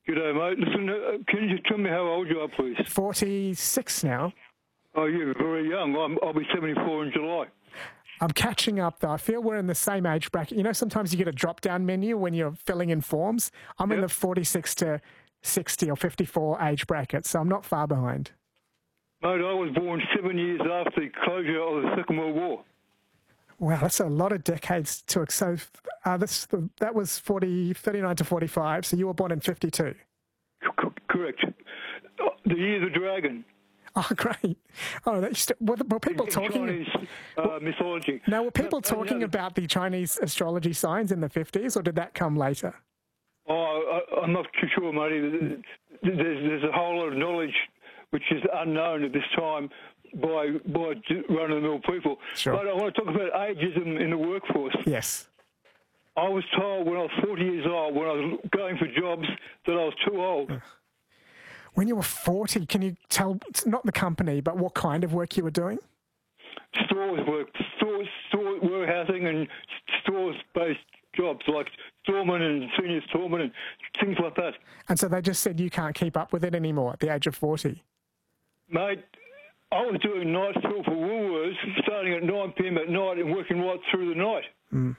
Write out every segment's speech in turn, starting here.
G'day, mate. Listen, can you just tell me how old you are, please? 46 now. Oh, you're very young. I'll be 74 in July. I'm catching up, though. I feel we're in the same age bracket. You know, sometimes you get a drop-down menu when you're filling in forms. I'm in the 46 to 60 or 54 age bracket, so I'm not far behind. Mate, I was born 7 years after the closure of the Second World War. Wow, that's a lot of decades to... So that was 39 to 45, so you were born in 52. Correct. The year of the dragon. Oh, great. Oh, were people talking... Chinese mythology. Now, were people talking about the Chinese astrology signs in the 50s, or did that come later? Oh, I'm not too sure, matey. There's a whole lot of knowledge which is unknown at this time by run-of-the-mill people. Sure. But I want to talk about ageism in the workforce. Yes. I was told when I was 40 years old, when I was going for jobs, that I was too old. When you were 40, can you tell, not the company, but what kind of work you were doing? Stores work, store warehousing and stores-based jobs like storeman and senior storeman and things like that. And so they just said you can't keep up with it anymore at the age of 40? Mate, I was doing night fill for Woolworths starting at 9 p.m. at night and working right through the night. Mm.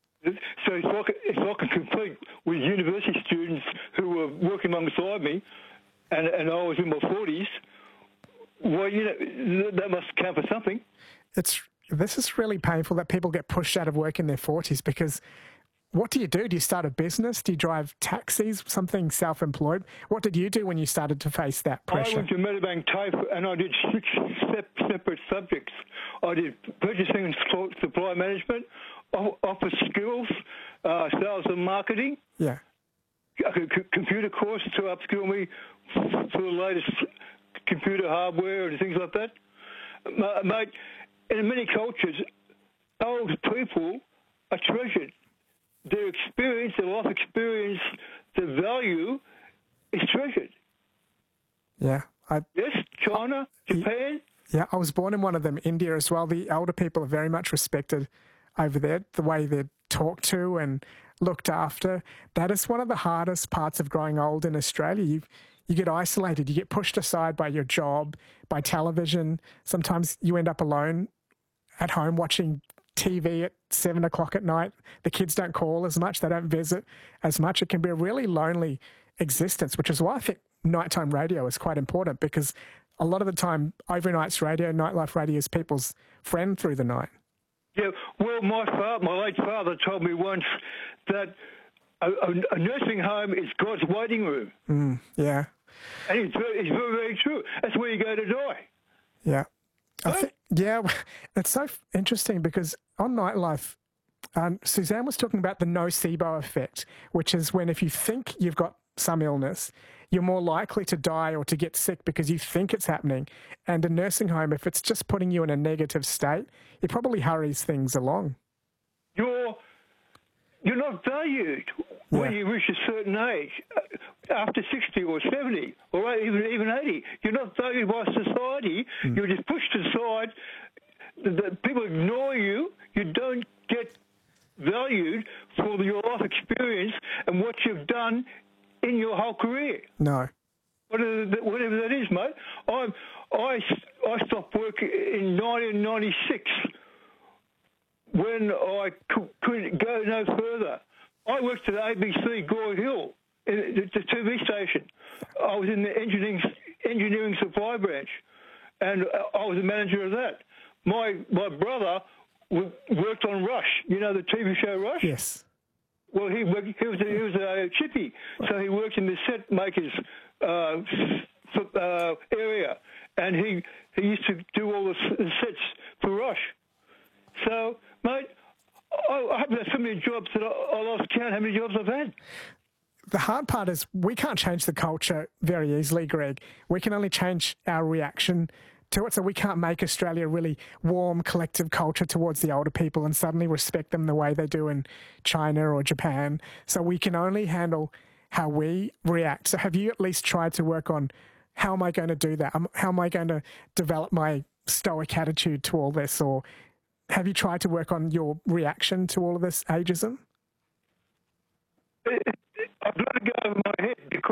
So if I could compete with university students who were working alongside me and I was in my 40s, well, you know, that must count for something. This is really painful that people get pushed out of work in their 40s, because what do? Do you start a business? Do you drive taxis, something self-employed? What did you do when you started to face that pressure? I went to Medibank TAFE and I did 6 separate subjects. I did purchasing and supply management, office skills, sales and marketing. Yeah. A computer course to upskill me for the latest computer hardware and things like that. Mate, in many cultures, old people are treasured. Their experience, their life experience, their value is treasured. Yeah. Yes, China, Japan. Yeah, I was born in one of them, India as well. The elder people are very much respected over there, the way they're talked to and looked after. That is one of the hardest parts of growing old in Australia. You get isolated, you get pushed aside by your job, by television. Sometimes you end up alone at home watching TV at 7 o'clock at night. The kids don't call as much, they don't visit as much. It can be a really lonely existence, which is why I think nighttime radio is quite important, because a lot of the time, overnight radio, nightlife radio is people's friend through the night. Yeah, well, my late father told me once that a nursing home is God's waiting room. Yeah. And it's very, very true. That's where you go to die. Yeah. It's so interesting because on Nightlife, Suzanne was talking about the nocebo effect, which is when if you think you've got some illness, you're more likely to die or to get sick because you think it's happening. And a nursing home, if it's just putting you in a negative state, it probably hurries things along. You're not valued when you reach a certain age. After 60 or 70 or even 80, you're not valued by society. You're just pushed aside. The people ignore you. You don't get valued for your life experience and what you've done in your whole career. No. Whatever that is, mate. I stopped work in 1996 when I couldn't go no further. I worked at ABC Gore Hill, the TV station. I was in the engineering supply branch, and I was the manager of that. My brother worked on Rush. You know the TV show Rush? Yes. Well, he was a chippy, so he worked in the set makers area, and he used to do all the sets for Rush. So, mate, I have so many jobs that I lost count how many jobs I've had. The hard part is we can't change the culture very easily, Greg. We can only change our reaction to it. So we can't make Australia a really warm, collective culture towards the older people and suddenly respect them the way they do in China or Japan. So we can only handle how we react. So have you at least tried to work on how am I going to do that? How am I going to develop my stoic attitude to all this? Or have you tried to work on your reaction to all of this ageism? I've let it go over my head because